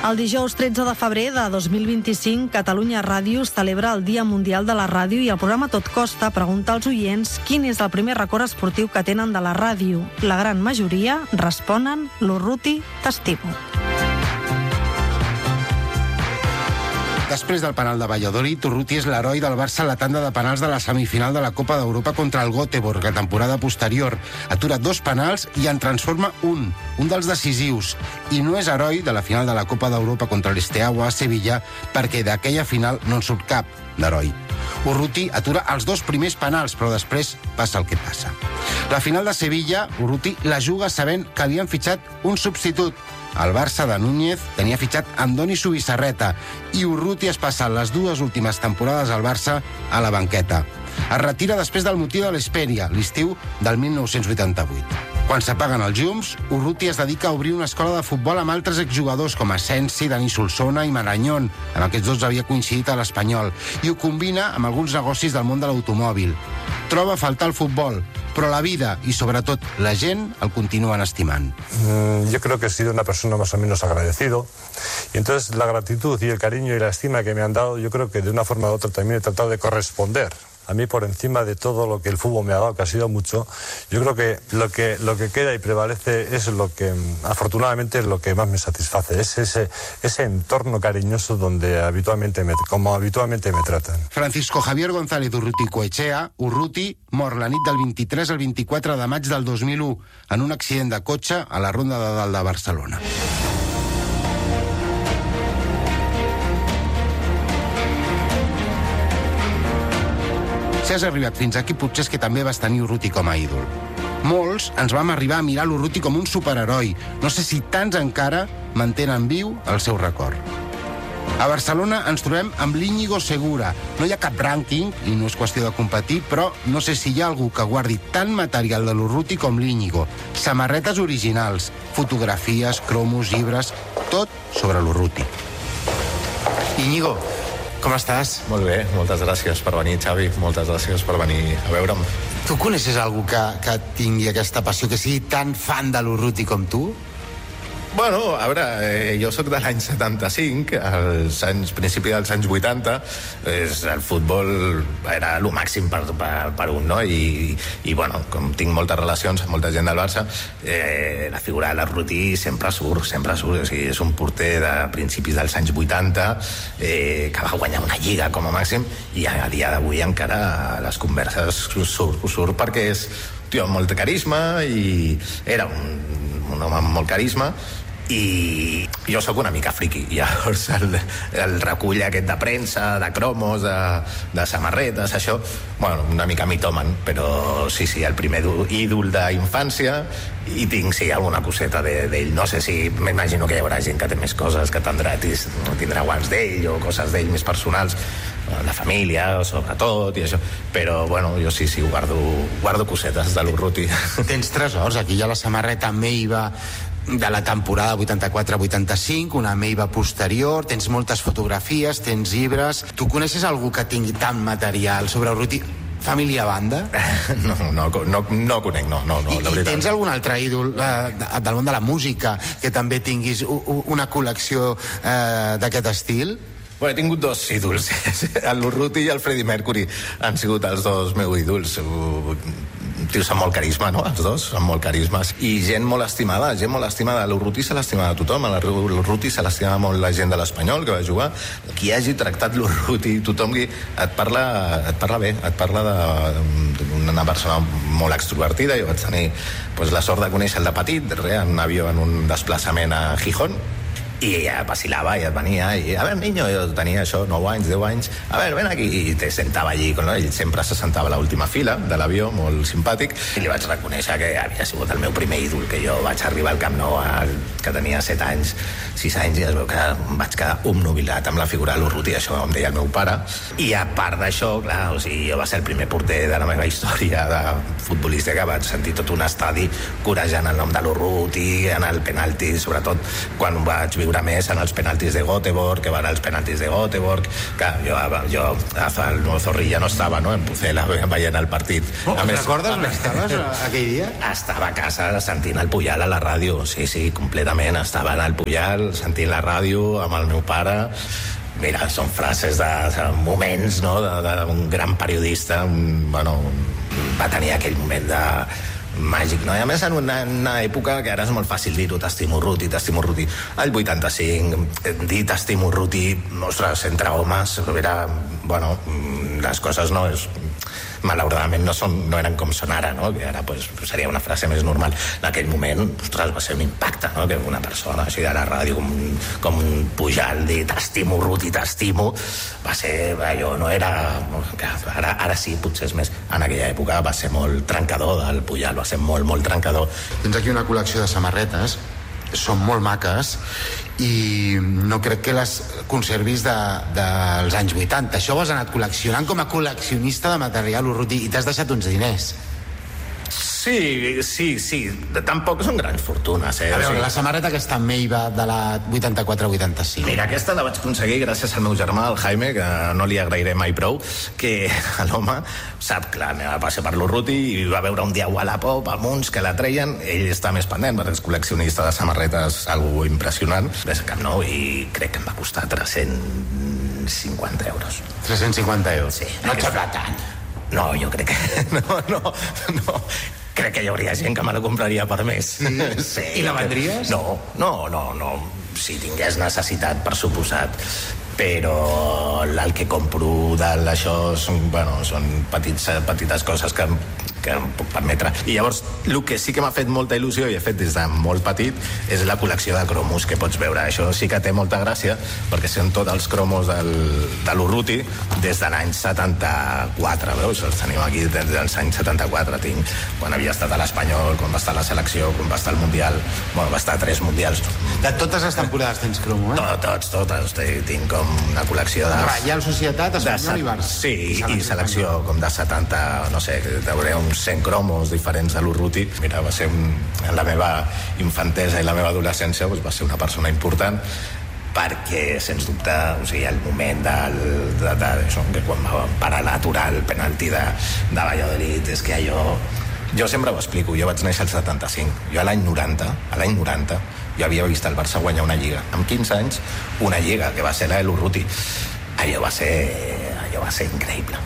El dijous 13 de febrer de 2025, Catalunya Ràdio celebra el Dia Mundial de la Ràdio i el programa Tot Costa pregunta als oients quin és el primer record esportiu que tenen de la ràdio. La gran majoria responen l'Urruti t'estimo. Després del penal de Valladolid, Urruti és l'heroi del Barça a la tanda de penals de la semifinal de la Copa d'Europa contra el Göteborg, la temporada posterior. Atura 2 penals i en transforma un dels decisius. I no és heroi de la final de la Copa d'Europa contra l'Esteaua a Sevilla, perquè d'aquella final no en surt cap d'heroi. Urruti atura els 2 primers penals, però després passa el que passa. La final de Sevilla, Urruti la juga sabent que li han fitxat un substitut. El Barça de Núñez tenia fitxat Andoni Subissarreta i Urruti es passa les 2 últimes temporades al Barça a la banqueta. Es retira després del motí de l'Hesperia, l'estiu del 1988. Quan s'apaguen els llums, Urruti es dedica a obrir una escola de futbol amb altres exjugadors com Asensi, Dani Solsona i Marañón. Amb aquests 2 havia coincidit a l'Espanyol. I ho combina amb alguns negocis del món de l'automòbil. Troba a faltar el futbol, però la vida y, sobre todo, la gent el continúan estimant. Yo creo que he sido una persona más o menos agradecido. Y entonces la gratitud y el cariño y la estima que me han dado, yo creo que de una forma u otra también he tratado de corresponder. A mí, por encima de todo lo que el fútbol me ha dado, que ha sido mucho, yo creo que lo que queda y prevalece es lo que, afortunadamente, es lo que más me satisface. Es ese entorno cariñoso donde habitualmente me tratan. Francisco Javier González Urruticoechea, Urruti, mor la nit del 23 al 24 de maig del 2001 en un accident de cotxe a la Ronda de Dalt de Barcelona. Si has arribat fins aquí, potser és que també vas tenir Urruti com a ídol. Molts ens vam arribar a mirar l'Urruti com un superheroi. No sé si tants encara mantenen viu el seu record. A Barcelona ens trobem amb l'Íñigo Segura. No hi ha cap rànquing, i no és qüestió de competir, però no sé si hi ha algú que guardi tant material de l'Urruti com l'Íñigo. Samarretes originals, fotografies, cromos, llibres, tot sobre l'Urruti. Íñigo, com estàs? Molt bé, moltes gràcies per venir, Xavi. Moltes gràcies per venir a veure'm. Tu coneixes algú que tingui aquesta passió, que sigui tan fan de l'Urruti com tu? Bueno, a veure, jo sóc de l'any 75, principi dels anys 80, el futbol era el màxim per un, no? I bueno, com tinc moltes relacions amb molta gent del Barça, la figura de l'Urruti sempre surt. O sigui, és un porter de principis dels anys 80 que va guanyar una lliga com a màxim, i a dia d'avui encara a les converses surt perquè és un tio amb molt carisma, i era un home amb molt carisma, i jo sóc una mica friqui. Llavors el recull aquest de premsa, de cromos, de samarretes, això, bueno, una mica mitòman, però sí, el primer ídol d'infància, i tinc, sí, alguna coseta d'ell. No sé si, m'imagino que hi haurà gent que té més coses, que tindrà guants d'ell o coses d'ell més personals, la família, sobretot, i això. Però, bueno, jo sí, ho guardo cosetes de l'Urruti. Tens tresors, aquí hi ha la samarreta Meiva de la temporada 84-85, una Meiva posterior, tens moltes fotografies, tens llibres. Tu coneixes algú que tingui tant material sobre Urruti? Família a banda? No conec, no, la veritat. I tens algun altre ídol del món de la música que també tinguis una col·lecció d'aquest estil? Bueno, he tingut 2 ídols. L'Urruti i el Freddie Mercury han sigut els 2 meus ídols. Tios amb molt carisma, no? Els 2 amb molt carisma. I gent molt estimada. L'Urruti se l'estimava tothom. L'Urruti se l'estimava molt la gent de l'Espanyol que va jugar. Qui hagi tractat l'Urruti, tothom et parla bé, et parla d'una persona molt extrovertida. Jo vaig tenir la sort de conèixer-lo de petit, en un avió, en un desplaçament a Gijón, i ella vacilava i et venia i, a veure, niño, jo tenia això, 9 anys, 10 anys, a veure, ven aquí, i te sentava allí, ell sempre se sentava a l'última fila de l'avió, molt simpàtic, i li vaig reconèixer que havia sigut el meu primer ídol, que jo vaig arribar al Camp Nou que tenia 7 anys, 6 anys, i es veu que em vaig quedar obnubilat amb la figura de l'Urruti, això em deia el meu pare, i a part d'això, clar, o sigui, jo va ser el primer porter de la meva història de futbolista que vaig sentir tot un estadi corejant el nom de l'Urruti en el penalti, sobretot quan vaig sobreviure més en els penaltis de Göteborg, que van als penaltis de Göteborg. Clar, jo el Nuevo Zorrilla no estava, no?, en Pucela veient el partit. Recordes on estaves aquell dia? Estava a casa sentint el Puyal a la ràdio, sí, completament. Estava al Puyal sentint la ràdio amb el meu pare. Mira, són frases de moments, no?, d'un gran periodista. Va tenir aquell moment màgic, no? I a més en una època que ara és molt fàcil dir-ho, t'estimo Ruti. El 85, dir t'estimo Ruti, ostres, entre homes, era, les coses no és... malauradament no eren com són ara, no? Que ara seria una frase més normal. En aquell moment, ostres, va ser un impacte, no? Que una persona així de la ràdio com un Pujal dir t'estimo Ruti, t'estimo, va ser, allò no era... Ara sí, potser és més. En aquella època va ser molt trencador del Pujal, va ser molt, molt trencador. Tens aquí una col·lecció de samarretes, són molt maques, i no crec que les conservis dels anys 80. Això ho has anat col·leccionant com a col·leccionista de material Urruti i t'has deixat uns diners. Sí. Tampoc són grans fortunes, A veure, la samarreta aquesta meva de la 84-85. Mira, aquesta la vaig aconseguir gràcies al meu germà, el Jaime, que no li agrairé mai prou, que l'home sap, clar, va ser per l'Urruti i va veure un dia a Wallapop, a Munch, que la treien. Ell està més pendent, perquè és col·leccionista de samarretes, algo impressionant. Ves a Camp Nou i crec que em va costar 350 euros. 350 euros? Sí. No et sembla tant? No, jo crec que... No. Crec que hi hauria gent que me la compraria per més. Sí. I la vendries? No. Si tingués necessitat, per suposat. Però el que compro d'això són petites coses que em puc permetre. I llavors, el que sí que m'ha fet molta il·lusió i he fet des de molt petit és la col·lecció de cromos que pots veure. Això sí que té molta gràcia, perquè són tots els cromos de l'Urruti des de l'any 74, veus? Els tenim aquí des dels anys 74. Tinc quan havia estat a l'Espanyol, quan va estar a la selecció, quan va estar al Mundial. Va estar a 3 Mundials. De totes les temporades tens cromo, Totes. Tinc com una col·lecció de... Reial Societat, Espanyol i Barça. Sí, i selecció com de 70, no sé, veuré uns 100 cromos diferents de l'Urruti. Mira, va ser en la meva infantesa i la meva adolescència, va ser una persona important, perquè, sens dubte, el moment que quan va parar l'aturar el penalti de Valladolid, és que allò... Jo sempre ho explico, jo vaig néixer al 75. Jo a l'any 90, jo havia vist el Barça guanyar una lliga. Amb 15 anys, una lliga, que va ser la de l'Urruti. Allò va ser increïble.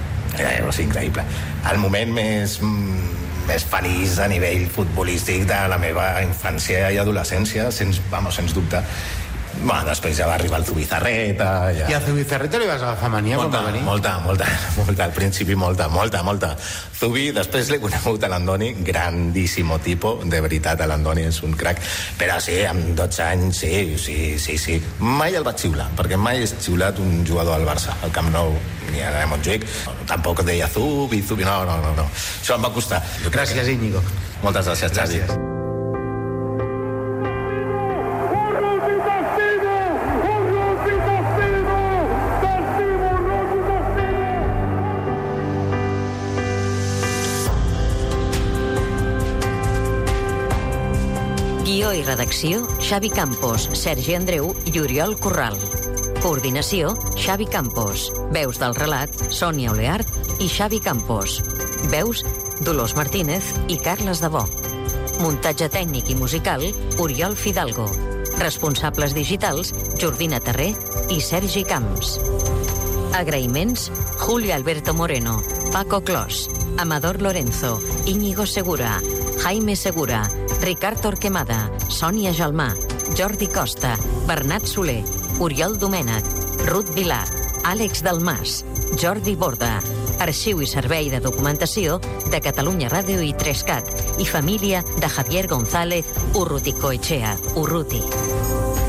El moment més feliç a nivell futbolístic de la meva infància i adolescència, sens dubte. Després ja va arribar el Zubizarreta. I a Zubizarreta li vas agafar mania quan va venir? Molta. Al principi molta. Zubi, després l'he conegut a l'Andoni, grandíssimo tipo, de veritat, l'Andoni és un crac. Però sí, amb 12 anys, sí. Mai el vaig xiular, perquè mai he xiulat un jugador al Barça, al Camp Nou, ni a Montjuïc. Tampoc deia Zubi, no. Això em va costar. Gràcies, Íñigo. Moltes gràcies, Xavi. Guió i redacció, Xavi Campos, Sergi Andreu i Oriol Corral. Coordinació, Xavi Campos. Veus del relat, Sònia Oleart i Xavi Campos. Veus, Dolors Martínez i Carles Debò. Muntatge tècnic i musical, Oriol Fidalgo. Responsables digitals, Jordina Terré i Sergi Camps. Agraïments, Julio Alberto Moreno, Paco Clos, Amador Lorenzo, Íñigo Segura, Jaime Segura, Ricard Torquemada, Sònia Gelmà, Jordi Costa, Bernat Soler, Oriol Domènech, Ruth Vilar, Àlex Dalmas, Jordi Borda, Arxiu i Servei de Documentació de Catalunya Ràdio i 3CAT i família de Javier González Urruticoetxea, Urruti.